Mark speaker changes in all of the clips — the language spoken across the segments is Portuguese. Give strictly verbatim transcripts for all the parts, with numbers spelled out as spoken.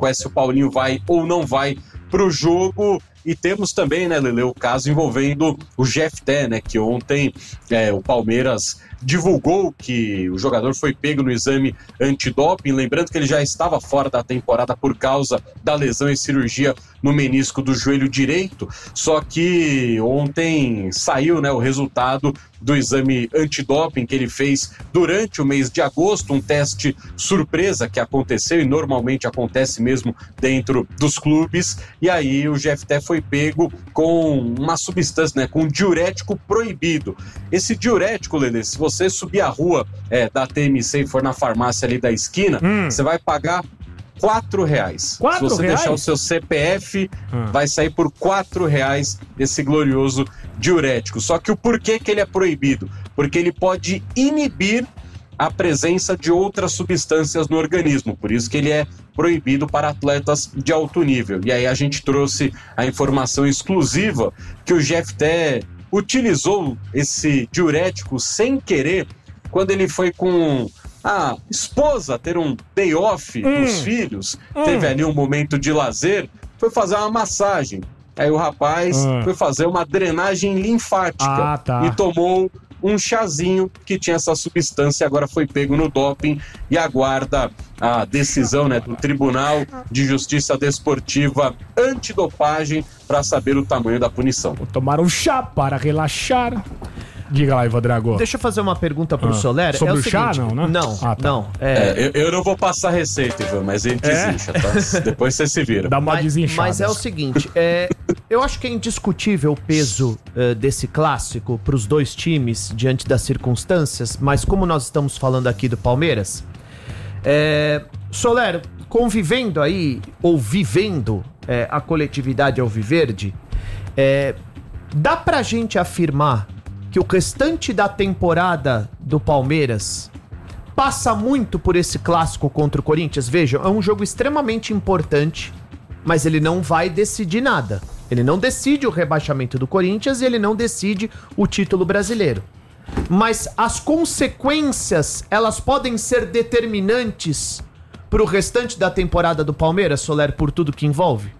Speaker 1: técnico é se o Paulinho vai ou não vai para o jogo. E temos também, né, Lele, o caso envolvendo o Jefté, né, que ontem é, o Palmeiras divulgou que o jogador foi pego no exame antidoping, lembrando que ele já estava fora da temporada por causa da lesão e cirurgia no menisco do joelho direito, só que ontem saiu, né, o resultado do exame antidoping que ele fez durante o mês de agosto, um teste surpresa que aconteceu e normalmente acontece mesmo dentro dos clubes, e aí o Jefté foi pego com uma substância, né, com um diurético proibido. Esse diurético, Lelê, se você subir a rua é, da T M C e for na farmácia ali da esquina, hum. você vai pagar quatro reais.
Speaker 2: Quatro
Speaker 1: Se você
Speaker 2: reais?
Speaker 1: deixar o seu C P F, hum. vai sair por quatro reais esse glorioso diurético. Só que o porquê que ele é proibido? Porque ele pode inibir a presença de outras substâncias no organismo, por isso que ele é proibido para atletas de alto nível. E aí a gente trouxe a informação exclusiva que o Jefté utilizou esse diurético sem querer quando ele foi com a esposa ter um day off hum. dos filhos, hum. teve ali um momento de lazer, foi fazer uma massagem. Aí o rapaz hum. foi fazer uma drenagem linfática
Speaker 2: ah, tá.
Speaker 1: e tomou um chazinho que tinha essa substância, agora foi pego no doping e aguarda a decisão, né, do Tribunal de Justiça Desportiva Antidopagem para saber o tamanho da punição.
Speaker 2: Vou tomar um chá para relaxar. Diga lá, Ivan Drago.
Speaker 3: Deixa eu fazer uma pergunta pro ah, Soler.
Speaker 2: Sobre
Speaker 3: é o,
Speaker 2: o chá,
Speaker 3: seguinte,
Speaker 2: não, né?
Speaker 3: Não, ah, tá. não. É...
Speaker 1: É, eu, eu não vou passar receita, Ivan, mas ele desincha, é? tá? Depois você se vira.
Speaker 2: Dá uma
Speaker 3: mas,
Speaker 2: desinchada.
Speaker 3: Mas é o seguinte, é, eu acho que é indiscutível o peso uh, desse clássico pros dois times diante das circunstâncias, mas como nós estamos falando aqui do Palmeiras, é, Soler, convivendo aí, ou vivendo é, a coletividade alviverde, é, dá pra gente afirmar que o restante da temporada do Palmeiras passa muito por esse clássico contra o Corinthians? Vejam, é um jogo extremamente importante, mas ele não vai decidir nada. Ele não decide o rebaixamento do Corinthians e ele não decide o título brasileiro. Mas as consequências, elas podem ser determinantes para o restante da temporada do Palmeiras, Soler, por tudo que envolve?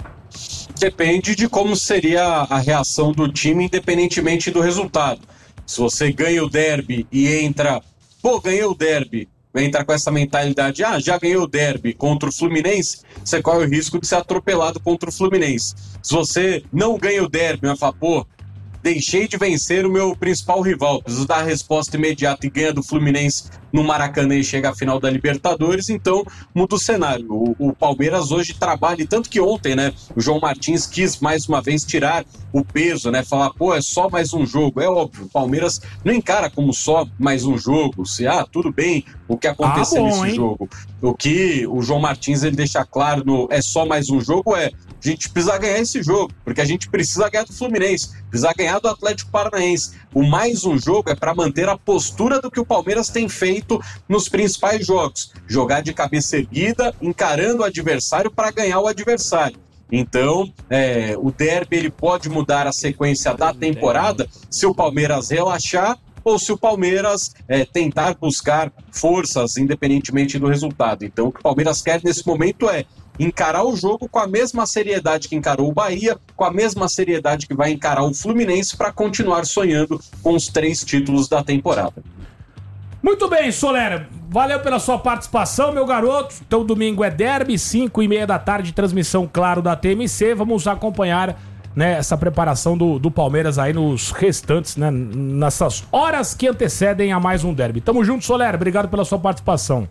Speaker 1: Depende de como seria a reação do time, independentemente do resultado. Se você ganha o derby e entra, pô, ganhei o derby, entra com essa mentalidade, ah, já ganhei o derby contra o Fluminense, você corre o risco de ser atropelado contra o Fluminense. Se você não ganha o derby, vai falar, pô, deixei de vencer o meu principal rival, preciso dar a resposta imediata e ganha do Fluminense no Maracanã e chega à final da Libertadores, então muda o cenário. O, o Palmeiras hoje trabalha, tanto que ontem, né, o João Martins quis mais uma vez tirar o peso, né, falar, pô, é só mais um jogo. É óbvio, o Palmeiras não encara como só mais um jogo, se, ah, tudo bem, o que aconteceu ah, bom, nesse hein? jogo. O que o João Martins, ele deixa claro no é só mais um jogo é, a gente precisa ganhar esse jogo, porque a gente precisa ganhar do Fluminense, precisa ganhar do Atlético Paranaense. O mais um jogo é para manter a postura do que o Palmeiras tem feito nos principais jogos. Jogar de cabeça erguida, encarando o adversário para ganhar o adversário. Então, é, o derby ele pode mudar a sequência da temporada se o Palmeiras relaxar ou se o Palmeiras é, tentar buscar forças independentemente do resultado. Então, o que o Palmeiras quer nesse momento é encarar o jogo com a mesma seriedade que encarou o Bahia, com a mesma seriedade que vai encarar o Fluminense para continuar sonhando com os três títulos da temporada.
Speaker 2: Muito bem, Soler, valeu pela sua participação, meu garoto. Então domingo é derby, cinco e meia da tarde, transmissão, claro, da T M C. Vamos acompanhar, né, essa preparação do, do Palmeiras aí nos restantes, né, nessas horas que antecedem a mais um derby. Tamo junto, Soler, obrigado pela sua participação.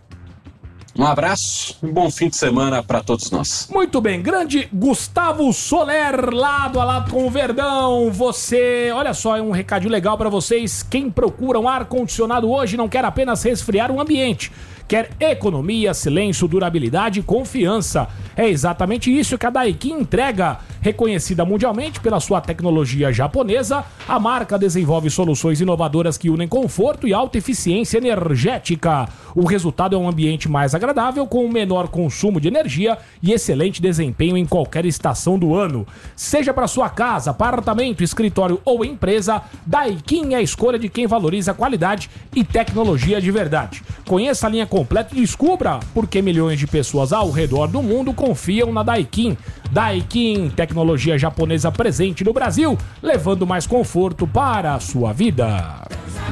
Speaker 1: Um abraço e um bom fim de semana para todos nós.
Speaker 2: Muito bem, grande Gustavo Soler, lado a lado com o Verdão. Você, olha só, é um recadinho legal para vocês. Quem procura um ar-condicionado hoje não quer apenas resfriar um ambiente, quer economia, silêncio, durabilidade e confiança. É exatamente isso que a Daikin entrega. Reconhecida mundialmente pela sua tecnologia japonesa, a marca desenvolve soluções inovadoras que unem conforto e alta eficiência energética. O resultado é um ambiente mais agradável, com menor consumo de energia e excelente desempenho em qualquer estação do ano. Seja para sua casa, apartamento, escritório ou empresa, Daikin é a escolha de quem valoriza qualidade e tecnologia de verdade. Conheça a linha completo e descubra por que milhões de pessoas ao redor do mundo confiam na Daikin. Daikin, tecnologia japonesa presente no Brasil, levando mais conforto para a sua vida.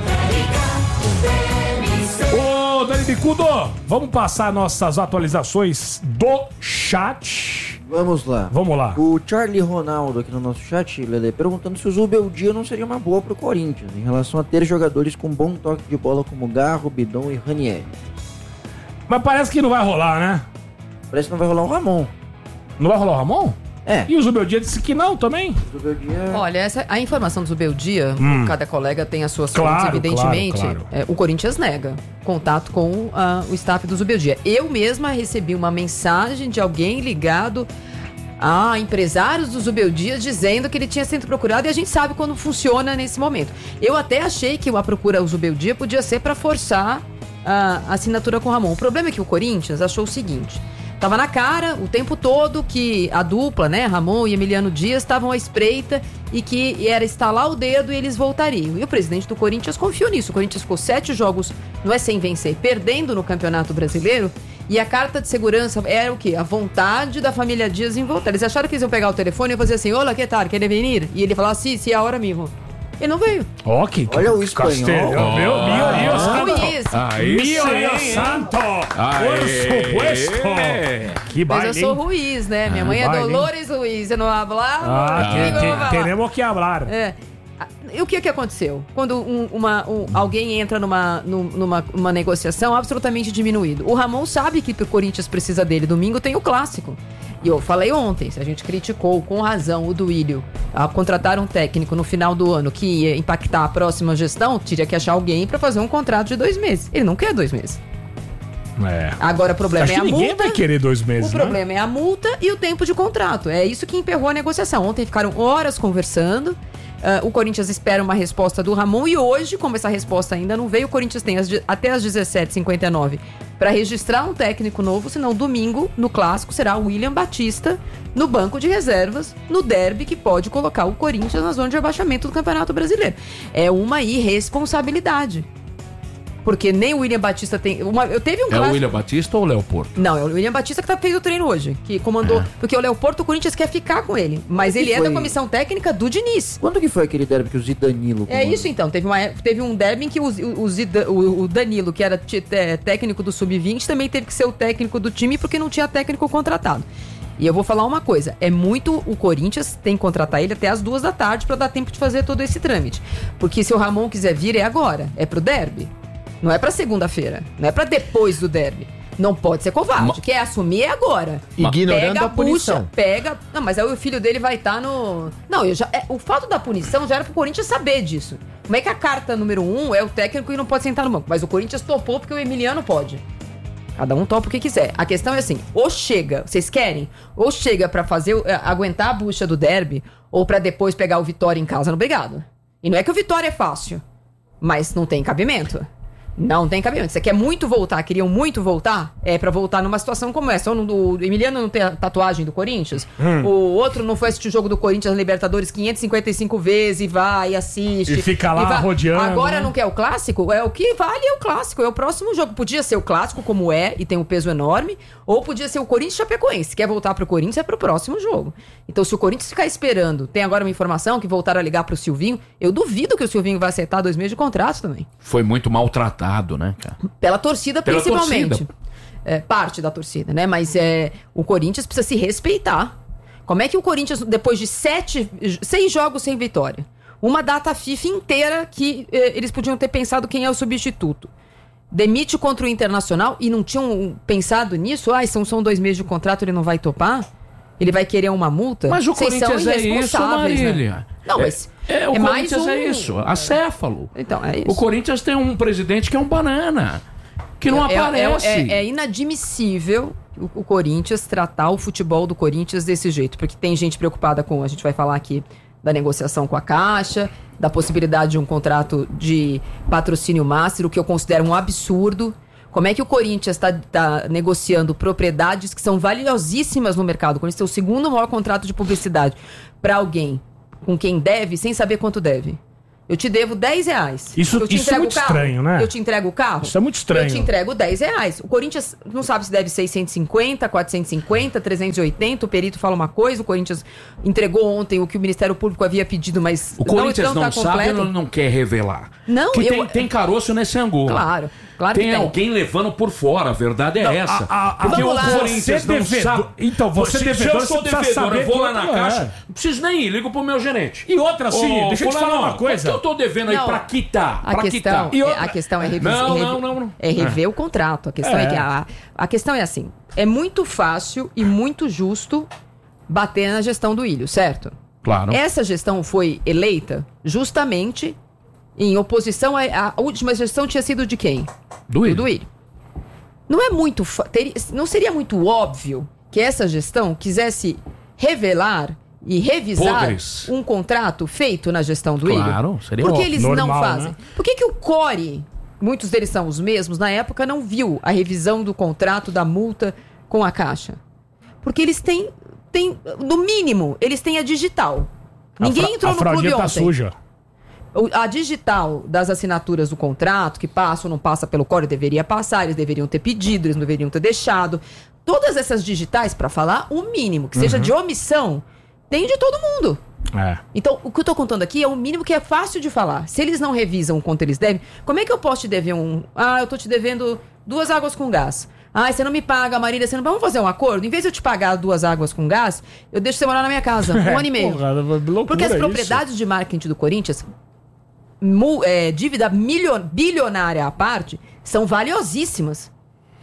Speaker 2: Ô, Dani Bicudo, vamos passar nossas atualizações do chat.
Speaker 4: Vamos lá.
Speaker 2: Vamos lá.
Speaker 4: O Charlie Ronaldo aqui no nosso chat, Lele, perguntando se o Zubeldia não seria uma boa pro Corinthians, em relação a ter jogadores com bom toque de bola como Garro, Bidon e Ranieri.
Speaker 2: Mas parece que não vai rolar, né?
Speaker 4: Parece que não vai rolar o Ramon.
Speaker 2: Não vai rolar o Ramon?
Speaker 4: É.
Speaker 2: E o Zubeldia disse que não também.
Speaker 4: Zubeldia...
Speaker 5: Olha, essa, a informação do Zubeldia,
Speaker 2: Hum.
Speaker 5: cada colega tem as suas
Speaker 2: Claro,
Speaker 5: fontes, evidentemente.
Speaker 2: claro, claro.
Speaker 5: É, o Corinthians nega contato com uh, o staff do Zubeldia. Eu mesma recebi uma mensagem de alguém ligado a empresários do Zubeldia dizendo que ele tinha sido procurado, e a gente sabe quando funciona nesse momento. Eu até achei que a procura ao Zubeldia podia ser para forçar a assinatura com o Ramon. O problema é que o Corinthians achou o seguinte: tava na cara o tempo todo que a dupla, né, Ramon e Emiliano Dias, estavam à espreita e que era estalar o dedo e eles voltariam. E o presidente do Corinthians confiou nisso. O Corinthians ficou sete jogos, não é sem vencer, perdendo no Campeonato Brasileiro. E a carta de segurança era o quê? A vontade da família Dias em voltar. Eles acharam que eles iam pegar o telefone e fazer assim: olá, que tal? Quer vir? E ele falar: sim, sim, é a hora mesmo. Ele não veio.
Speaker 2: Ó, que
Speaker 4: Olha o espanhol.
Speaker 2: Castelhão, meu,
Speaker 5: Oh.
Speaker 2: mio Dios santo.
Speaker 5: Ruiz.
Speaker 6: Aí
Speaker 2: Mio
Speaker 6: sim.
Speaker 2: Dios santo.
Speaker 6: Aê.
Speaker 2: Por supuesto. Que
Speaker 5: Mas
Speaker 2: baile,
Speaker 5: eu sou
Speaker 2: hein?
Speaker 5: Ruiz, né? Minha mãe é
Speaker 2: baile, hein?
Speaker 5: Dolores Ruiz. Você não habla?
Speaker 2: Ah, te- te- teremos que hablar.
Speaker 5: É. E o que que aconteceu? Quando um, uma, um, alguém entra numa, num- numa uma negociação absolutamente diminuído. O Ramon sabe que o Corinthians precisa dele. Domingo tem o clássico. E eu falei ontem, se a gente criticou com razão o Duílio a contratar um técnico no final do ano que ia impactar a próxima gestão, teria que achar alguém pra fazer um contrato de dois meses. Ele não quer dois meses.
Speaker 2: É.
Speaker 5: Agora o problema
Speaker 2: Acho
Speaker 5: é
Speaker 2: que
Speaker 5: a
Speaker 2: ninguém
Speaker 5: multa.
Speaker 2: vai querer dois meses,
Speaker 5: O
Speaker 2: né?
Speaker 5: problema é a multa e o tempo de contrato. É isso que emperrou a negociação. Ontem ficaram horas conversando. Uh, o Corinthians espera uma resposta do Ramon e hoje, como essa resposta ainda não veio, o Corinthians tem as de- até as dezessete e cinquenta e nove para registrar um técnico novo, senão domingo, no clássico, será o William Batista no banco de reservas, no derby que pode colocar o Corinthians na zona de abaixamento do Campeonato Brasileiro. É uma irresponsabilidade. Porque nem o William Batista tem... Uma, eu teve um
Speaker 6: É o
Speaker 5: clássico...
Speaker 6: William Batista ou o Léo Porto?
Speaker 5: Não, é o William Batista que tá, fez o treino hoje, que comandou. Porque o Léo Porto, o Corinthians quer ficar com ele. Mas ele é
Speaker 4: foi?
Speaker 5: da comissão técnica do Diniz.
Speaker 4: Quando que foi aquele derby que o Zidanilo...
Speaker 5: É isso então, teve, uma, teve um derby em que o, o, o Zida- o- o Danilo, que era ti- é, técnico do sub vinte, também teve que ser o técnico do time porque não tinha técnico contratado. E eu vou falar uma coisa, é muito... O Corinthians tem que contratar ele até as duas da tarde pra dar tempo de fazer todo esse trâmite. Porque se o Ramon quiser vir, é agora, é pro derby. Não é pra segunda-feira, não é pra depois do derby. Não pode ser covarde,
Speaker 6: Ma-
Speaker 5: quer assumir é agora.
Speaker 3: Ignorando
Speaker 5: Pega
Speaker 3: a punição.
Speaker 5: Bucha, pega... Não, mas aí o filho dele vai estar no... Não, eu já... é, o fato da punição já era pro Corinthians saber disso. Como é que a carta número um é o técnico e não pode sentar no banco? Mas o Corinthians topou porque o Emiliano pode. Cada um topa o que quiser. A questão é assim, ou chega, vocês querem, ou chega pra fazer, é, aguentar a bucha do derby, ou pra depois pegar o Vitória em casa no Obrigado. E não é que o Vitória é fácil, mas não tem cabimento. Não tem cabimento. Você quer muito voltar, queriam muito voltar? É pra voltar numa situação como essa. O Emiliano não tem a tatuagem do Corinthians.
Speaker 2: Hum.
Speaker 5: O outro não foi assistir o jogo do Corinthians na Libertadores quinhentas e cinquenta e cinco vezes e vai e assiste.
Speaker 2: E fica lá
Speaker 5: vai.
Speaker 2: rodeando,
Speaker 5: Agora
Speaker 2: né?
Speaker 5: não quer o clássico? É o que vale é o clássico. É o próximo jogo. Podia ser o clássico, como é, e tem um peso enorme. Ou podia ser o Corinthians Chapecoense. Se quer voltar pro Corinthians, é pro próximo jogo. Então, se o Corinthians ficar esperando, tem agora uma informação que voltaram a ligar pro Silvinho. Eu duvido que o Silvinho vai aceitar dois meses de contrato também.
Speaker 6: Foi muito maltratado, né, cara?
Speaker 5: Pela torcida,
Speaker 6: Pela
Speaker 5: principalmente.
Speaker 6: torcida.
Speaker 5: É, parte da torcida, né? Mas é, o Corinthians precisa se respeitar. Como é que o Corinthians, depois de sete, seis jogos sem vitória, uma data FIFA inteira que eh, eles podiam ter pensado quem é o substituto, demite contra o Internacional e não tinham pensado nisso? Ah, são, são dois meses de contrato, ele não vai topar? Ele vai querer uma multa?
Speaker 6: Mas o
Speaker 5: Vocês são
Speaker 6: Corinthians é isso,
Speaker 5: irresponsáveis, né?
Speaker 6: Marília.
Speaker 5: Não,
Speaker 6: É-
Speaker 5: mas
Speaker 6: É, o
Speaker 5: é mais
Speaker 6: Corinthians
Speaker 5: um-
Speaker 6: é isso, acéfalo.
Speaker 5: Então, é isso.
Speaker 6: O Corinthians tem um presidente que é um banana, que não
Speaker 5: É- é-
Speaker 6: aparece.
Speaker 5: É, é inadmissível o, o Corinthians tratar o futebol do Corinthians desse jeito. Porque tem gente preocupada com, a gente vai falar aqui, da negociação com a Caixa, da possibilidade de um contrato de patrocínio master, o que eu considero um absurdo. Como é que o Corinthians está tá negociando propriedades que são valiosíssimas no mercado? O Corinthians tem o segundo maior contrato de publicidade para alguém com quem deve, sem saber quanto deve. Eu te devo dez reais.
Speaker 2: Isso,
Speaker 5: eu te
Speaker 2: isso é muito
Speaker 5: o carro.
Speaker 2: estranho, né?
Speaker 5: Eu te entrego o carro.
Speaker 2: Isso é muito estranho.
Speaker 5: Eu te entrego dez reais. O Corinthians não sabe se deve seiscentos e cinquenta, quatrocentos e cinquenta, trezentos e oitenta. O perito fala uma coisa. O Corinthians entregou ontem o que o Ministério Público havia pedido, mas
Speaker 6: O Corinthians
Speaker 5: não,
Speaker 6: não,
Speaker 5: tá
Speaker 6: sabe
Speaker 5: completo.
Speaker 6: ou não quer revelar?
Speaker 5: Não,
Speaker 6: que
Speaker 5: eu-
Speaker 6: tem, tem caroço nesse angu.
Speaker 5: Claro, claro
Speaker 6: Tem
Speaker 5: que tem.
Speaker 6: alguém levando por fora, a verdade é
Speaker 2: Não,
Speaker 6: essa.
Speaker 2: a- a-
Speaker 6: Porque
Speaker 5: vamos
Speaker 6: o
Speaker 5: lá.
Speaker 6: Corinthians
Speaker 2: Você
Speaker 6: não
Speaker 2: devedor-
Speaker 6: sabe.
Speaker 2: então, você
Speaker 6: se,
Speaker 2: devedor,
Speaker 6: se eu
Speaker 2: você
Speaker 6: sou
Speaker 2: precisa
Speaker 6: devedor,
Speaker 2: saber
Speaker 6: eu vou lá
Speaker 2: quanto
Speaker 6: na
Speaker 2: é.
Speaker 6: caixa, não preciso nem ir, ligo pro meu gerente.
Speaker 2: E outra, assim,
Speaker 6: Ô,
Speaker 2: deixa eu te
Speaker 6: fulano,
Speaker 2: falar uma coisa.
Speaker 6: quanto que eu tô devendo aí
Speaker 5: Não,
Speaker 6: pra quitar?
Speaker 5: A
Speaker 6: pra
Speaker 5: questão,
Speaker 6: quitar.
Speaker 2: E
Speaker 5: é,
Speaker 2: outra-
Speaker 5: a questão é rever,
Speaker 6: Não,
Speaker 5: rever-
Speaker 6: não, não, não.
Speaker 5: é rever o contrato. A questão é,
Speaker 2: É.
Speaker 5: que a, a questão é assim, é muito fácil e muito justo bater na gestão do Ilho, certo?
Speaker 6: Claro.
Speaker 5: Essa gestão foi eleita justamente em oposição à, a última gestão tinha sido de quem?
Speaker 6: Do Ilho.
Speaker 5: Do Ilho. Não é muito, fa- teria- não seria muito óbvio que essa gestão quisesse revelar e revisar
Speaker 6: Podres.
Speaker 5: um contrato feito na gestão do
Speaker 6: Claro,
Speaker 5: Ilho?
Speaker 6: seria
Speaker 5: Por que
Speaker 6: óbvio.
Speaker 5: eles não
Speaker 2: Normal,
Speaker 5: fazem?
Speaker 2: né?
Speaker 5: Por que, que o Core, muitos deles são os mesmos, na época não viu a revisão do contrato da multa com a Caixa? Porque eles têm, têm no mínimo, eles têm a digital. Ninguém
Speaker 2: a fra-
Speaker 5: entrou
Speaker 2: a
Speaker 5: no clube
Speaker 2: fraldinha tá
Speaker 5: ontem.
Speaker 2: suja.
Speaker 5: O- A digital das assinaturas do contrato, que passa ou não passa pelo Core, deveria passar, eles deveriam ter pedido, eles não deveriam ter deixado. Todas essas digitais, para falar o mínimo, que seja de omissão, tem de todo mundo.
Speaker 2: É.
Speaker 5: Então, o que eu tô contando aqui é o mínimo que é fácil de falar. Se eles não revisam o quanto eles devem, como é que eu posso te dever um... Ah, eu tô te devendo duas águas com gás. Ah, você não me paga, Marília, você não... Vamos fazer um acordo? Em vez de eu te pagar duas águas com gás, eu deixo você morar na minha casa, um ano e meio.
Speaker 2: Porra, loucura
Speaker 5: Porque as
Speaker 2: isso.
Speaker 5: propriedades de marketing do Corinthians, mu- é, dívida milion- bilionária à parte, são valiosíssimas.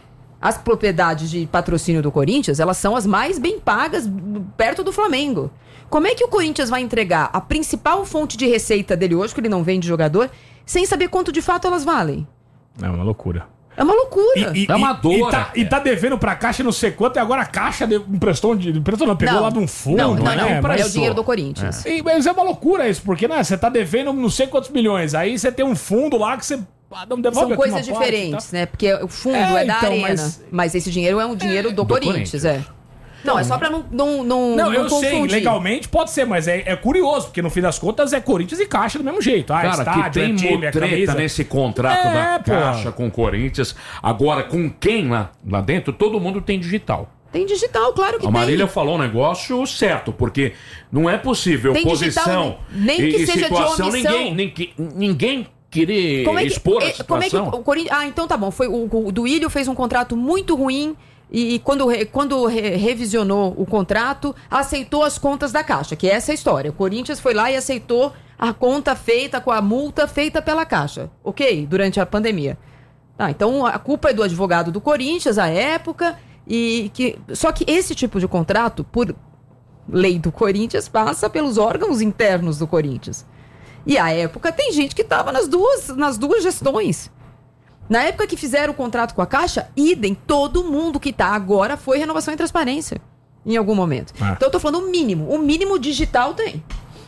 Speaker 5: As propriedades de patrocínio do Corinthians, elas são as mais bem pagas b- perto do Flamengo. Como é que o Corinthians vai entregar a principal fonte de receita dele hoje, que ele não vende jogador, sem saber quanto de fato elas valem?
Speaker 2: É uma loucura.
Speaker 5: É uma loucura.
Speaker 2: E, e,
Speaker 6: É amadora,
Speaker 2: e, tá,
Speaker 6: cara.
Speaker 2: e tá devendo pra Caixa não sei quanto, e agora a Caixa de- emprestou, de- emprestou não, pegou lá de um fundo.
Speaker 5: Não, não,
Speaker 2: né?
Speaker 5: não. É,
Speaker 2: Mas-
Speaker 5: o dinheiro do Corinthians.
Speaker 2: E- mas é uma loucura isso, porque né, você tá devendo não sei quantos milhões, aí você tem um fundo lá que você ah, não devolve
Speaker 5: São
Speaker 2: aqui
Speaker 5: coisas
Speaker 2: uma parte,
Speaker 5: diferentes,
Speaker 2: tá?
Speaker 5: né? Porque o fundo
Speaker 2: É,
Speaker 5: é, da
Speaker 2: então,
Speaker 5: Arena.
Speaker 2: mas-
Speaker 5: Mas... esse dinheiro é um dinheiro do,
Speaker 6: do
Speaker 5: Corinthians, é. Não, é só pra não, não, não,
Speaker 2: Não, eu
Speaker 5: confundir.
Speaker 2: sei, legalmente pode ser, mas é, é curioso, porque no fim das contas é Corinthians e Caixa do mesmo jeito. Ah,
Speaker 6: Cara,
Speaker 2: estádio,
Speaker 6: que tem
Speaker 2: é time, é
Speaker 6: treta
Speaker 2: camisa.
Speaker 6: nesse contrato
Speaker 2: É,
Speaker 6: da
Speaker 2: pô.
Speaker 6: Caixa com o Corinthians. Agora, com quem lá, lá dentro? Todo mundo tem digital.
Speaker 5: Tem digital, claro que
Speaker 6: A
Speaker 5: tem.
Speaker 6: Marília falou um negócio certo, porque não é possível
Speaker 5: Tem
Speaker 6: posição
Speaker 5: digital, nem que
Speaker 6: e, e
Speaker 5: seja de
Speaker 6: situação,
Speaker 5: omissão.
Speaker 6: ninguém, nem que- ninguém querer
Speaker 5: Como é que,
Speaker 6: expor a
Speaker 5: eh, como é que
Speaker 6: situação.
Speaker 5: o Corinthians... Ah, então tá bom. Foi o, o Duílio fez um contrato muito ruim e, e quando, re- quando re- revisionou o contrato, aceitou as contas da Caixa, que é essa a história. O Corinthians foi lá e aceitou a conta feita com a multa feita pela Caixa. Ok? Durante a pandemia. Ah, então a culpa é do advogado do Corinthians à época e que... Só que esse tipo de contrato, por lei do Corinthians, passa pelos órgãos internos do Corinthians. E à época tem gente que estava nas duas, nas duas gestões. Na época que fizeram o contrato com a Caixa, idem, todo mundo que tá agora foi renovação e transparência. Em algum momento.
Speaker 2: Ah.
Speaker 5: Então eu tô falando o mínimo. O mínimo digital tem.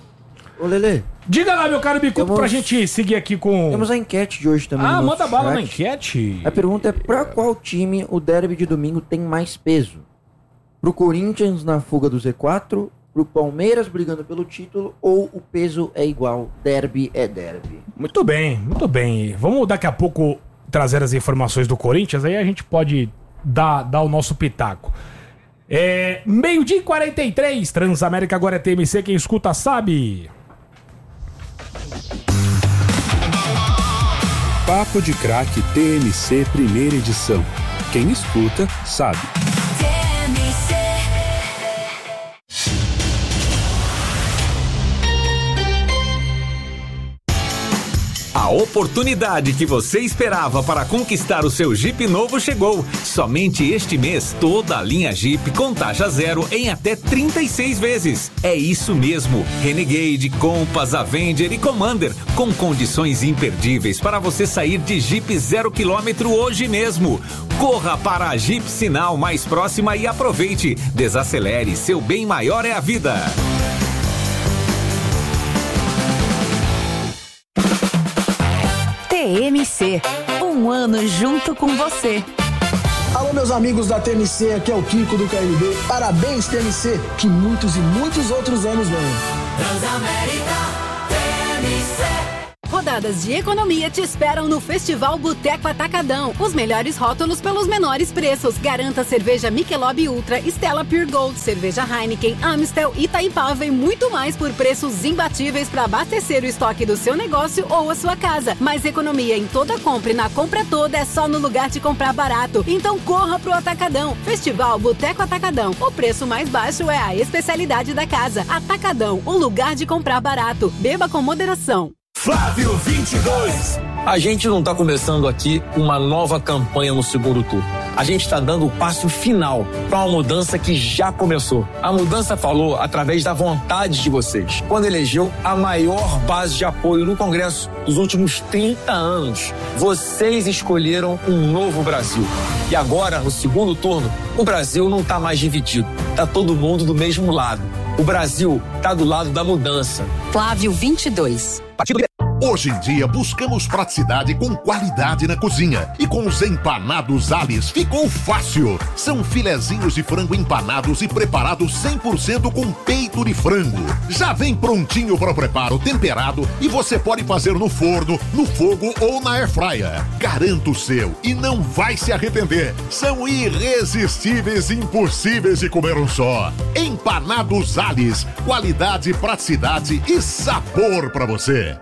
Speaker 4: Ô, Lelê,
Speaker 2: Diga lá, meu caro Bicudo,
Speaker 4: Temos-
Speaker 2: pra gente seguir aqui com...
Speaker 4: temos a enquete de hoje também.
Speaker 2: Ah,
Speaker 4: no
Speaker 2: manda
Speaker 4: nosso
Speaker 2: bala
Speaker 4: chat.
Speaker 2: na enquete.
Speaker 4: A pergunta é: pra qual time o derby de domingo tem mais peso? Pro Corinthians na fuga do Z quatro? Pro Palmeiras brigando pelo título? Ou o peso é igual? Derby é derby.
Speaker 2: Muito bem, muito bem. Vamos daqui a pouco trazer as informações do Corinthians, aí a gente pode dar, dar o nosso pitaco. É, meio-dia e quarenta e três, Transamérica agora é T M C, quem escuta sabe.
Speaker 7: Papo de Craque T M C primeira edição. Quem escuta sabe.
Speaker 8: A oportunidade que você esperava para conquistar o seu Jeep novo chegou. Somente este mês, toda a linha Jeep com taxa zero em até trinta e seis vezes. É isso mesmo. Renegade, Compass, Avenger e Commander com condições imperdíveis para você sair de Jeep zero quilômetro hoje mesmo. Corra para a Jeep Sinal mais próxima e aproveite. Desacelere, seu bem maior é a vida.
Speaker 9: T M C, um ano junto com você.
Speaker 10: Alô, meus amigos da T M C, aqui é o Kiko do K N B. Parabéns, T M C, que muitos e muitos outros anos venham.
Speaker 11: Transamérica. rodadas de economia te esperam no Festival Boteco Atacadão. Os melhores rótulos pelos menores preços. Garanta cerveja Michelob Ultra, Stella Pure Gold, cerveja Heineken, Amstel, Itaipava e muito mais por preços imbatíveis para abastecer o estoque do seu negócio ou a sua casa. Mais economia em toda compra e na compra toda é só no lugar de comprar barato. Então corra pro Atacadão. Festival Boteco Atacadão. O preço mais baixo é a especialidade da casa. Atacadão, o lugar de comprar barato. Beba com moderação.
Speaker 12: Flávio vinte e dois. A gente não está começando aqui uma nova campanha no segundo turno. A gente está dando o passo final para uma mudança que já começou. A mudança falou através da vontade de vocês, quando elegeu a maior base de apoio no Congresso dos últimos trinta anos. Vocês escolheram um novo Brasil. E agora, no segundo turno, o Brasil não está mais dividido. Está todo mundo do mesmo lado. O Brasil está do lado da mudança.
Speaker 9: Flávio vinte e dois.
Speaker 12: Partido
Speaker 13: Hoje em dia, buscamos praticidade com qualidade na cozinha. E com os empanados Alice ficou fácil. São filezinhos de frango empanados e preparados cem por cento com peito de frango. Já vem prontinho para o preparo, temperado, e você pode fazer no forno, no fogo ou na airfryer. Garanta o seu e não vai se arrepender. São irresistíveis e impossíveis de comer um só. Empanados Alice. Qualidade, praticidade e sabor para você.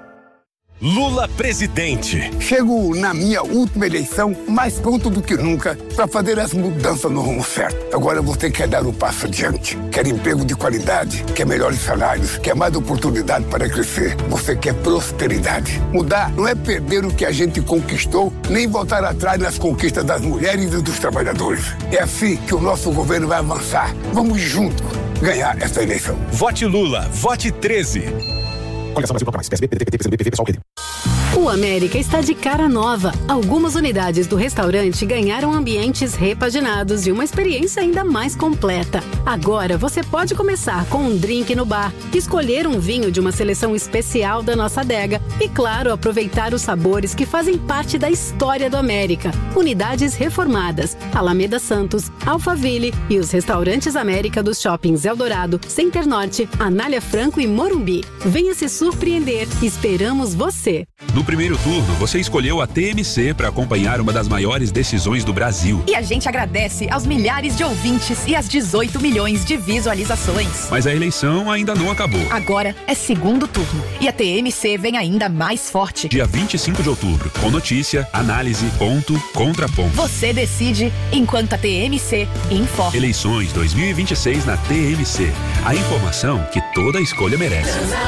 Speaker 14: Lula presidente.
Speaker 15: Chego na minha última eleição mais pronto do que nunca para fazer as mudanças no rumo certo. Agora você quer dar um passo adiante. Quer emprego de qualidade, quer melhores salários, quer mais oportunidade para crescer. Você quer prosperidade. Mudar não é perder o que a gente conquistou, nem voltar atrás nas conquistas das mulheres e dos trabalhadores. É assim que o nosso governo vai avançar. Vamos juntos ganhar essa eleição.
Speaker 14: Vote Lula, vote treze.
Speaker 16: Coligação Brasil Toca Mais, P S B, P D T, P T, P C B, P V, Pessoal, P D.
Speaker 11: O América está de cara nova. Algumas unidades do restaurante ganharam ambientes repaginados e uma experiência ainda mais completa. Agora você pode começar com um drink no bar, escolher um vinho de uma seleção especial da nossa adega e, claro, aproveitar os sabores que fazem parte da história do América. Unidades reformadas, Alameda Santos, Alphaville e os restaurantes América dos shoppings Eldorado, Center Norte, Anália Franco e Morumbi. Venha se surpreender. Esperamos você.
Speaker 17: No primeiro turno, você escolheu a T M C para acompanhar uma das maiores decisões do Brasil.
Speaker 9: E a gente agradece aos milhares de ouvintes e às dezoito milhões de visualizações.
Speaker 17: Mas a eleição ainda não acabou.
Speaker 9: Agora é segundo turno e a T M C vem ainda mais forte.
Speaker 17: Dia vinte e cinco de outubro, com notícia, análise, ponto, contraponto.
Speaker 9: Você decide enquanto a T M C informa.
Speaker 17: Eleições dois mil e vinte e seis na T M C. A informação que toda escolha merece.